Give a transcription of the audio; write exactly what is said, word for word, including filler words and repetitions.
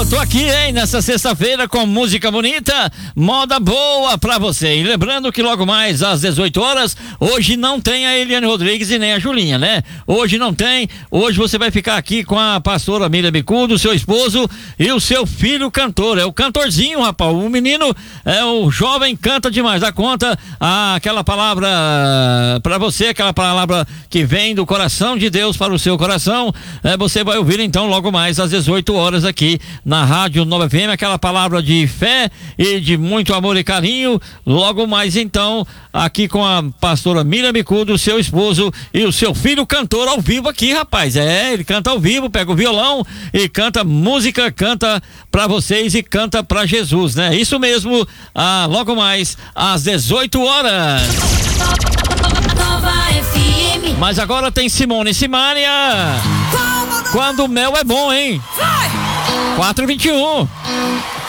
Eu tô aqui, hein, nessa sexta-feira com música bonita, moda boa pra você. E lembrando que logo mais às dezoito horas, hoje não tem a Eliane Rodrigues e nem a Julinha, né? Hoje não tem, hoje você vai ficar aqui com a pastora Miriam Bicudo, seu esposo e o seu filho cantor. É o cantorzinho, rapaz, o menino, é o jovem, canta demais. Dá conta, ah, aquela palavra pra você, aquela palavra que vem do coração de Deus para o seu coração, é, você vai ouvir então logo mais às dezoito horas aqui na Rádio Nova F M, aquela palavra de fé e de muito amor e carinho. Logo mais então aqui com a pastora Miriam Bicudo, seu esposo e o seu filho cantor ao vivo aqui, rapaz. É, ele canta ao vivo, pega o violão e canta música, canta pra vocês e canta pra Jesus, né? Isso mesmo, ah, logo mais às dezoito horas. Nova F M. Mas agora tem Simone e Simaria. Quando o mel é bom, hein? Vai! quatro e vinte e um.